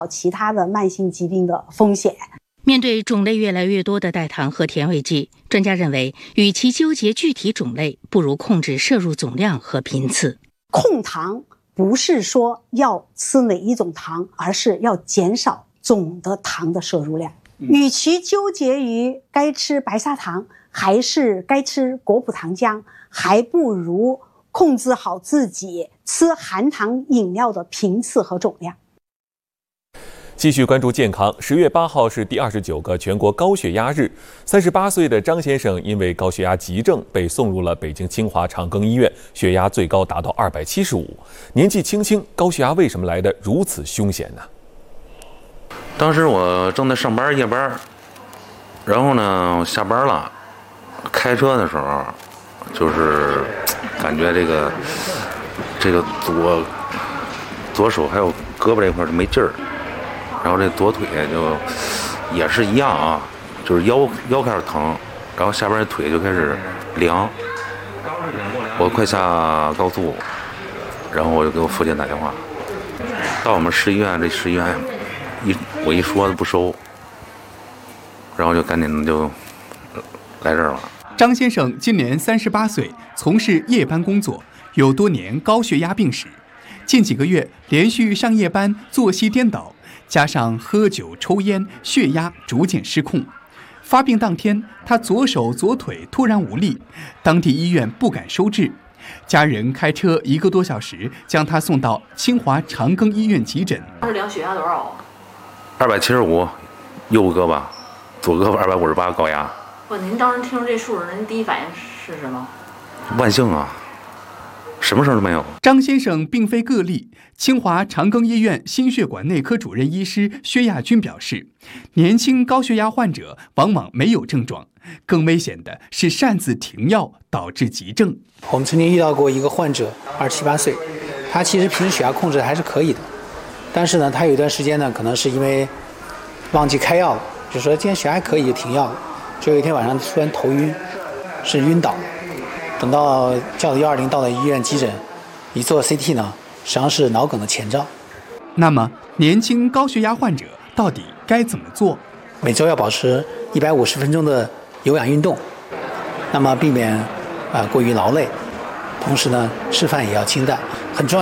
其他的慢性疾病的风险。 面对种类越来越多的代糖和甜味剂，专家认为，与其纠结具体种类，不如控制摄入总量和频次。 控糖不是说要吃哪一种糖，而是要减少总的糖的摄入量。与其纠结于该吃白砂糖还是该吃果葡糖浆，还不如控制好自己吃含糖饮料的频次和总量。 继续关注健康。10月8号是第29个全国高血压日。38岁的张先生因为高血压急症被送入了北京清华长庚医院，血压最高达到275。年纪轻轻，高血压为什么来得如此凶险呢？ 当时我正在上班夜班，然后呢我下班了，开车的时候就是感觉这个左手还有胳膊这块就没劲儿。然后这左腿就也是一样啊，就是腰开始疼，然后下边这腿就开始凉。我快下高速，然后我就给我父亲打电话，到我们市医院，这市医院我一说不收，然后就赶紧就来这儿了。 张先生今年38岁，从事夜班工作，有多年高血压病史，近几个月连续上夜班，作息颠倒。加上喝酒抽烟，血压逐渐失控。发病当天，他左手左腿突然无力，当地医院不敢收治，家人开车1个多小时将他送到清华长庚医院急诊。 当时量血压多少 ？275，右胳膊，左胳膊258高压。 不，您当时听着这数，您第一反应是什么？ 万幸啊！什么事都没有。 张先生并非个例，清华长庚医院心血管内科主任医师薛亚军表示，年轻高血压患者往往没有症状，更危险的是擅自停药导致急症。 我们曾经遇到过一个患者，27、28岁，他其实平时血压控制还是可以的，但是呢，他有一段时间呢，可能是因为忘记开药了，就说今天血压还可以就停药了，就有一天晚上突然头晕，是晕倒。等到叫了120到了医院急诊，一做 CT 呢，实际上是脑梗的前兆。 那么，年轻高血压患者到底该怎么做？ 每周要保持150分钟的有氧运动，那么避免过于劳累，同时呢，吃饭也要清淡，很重要。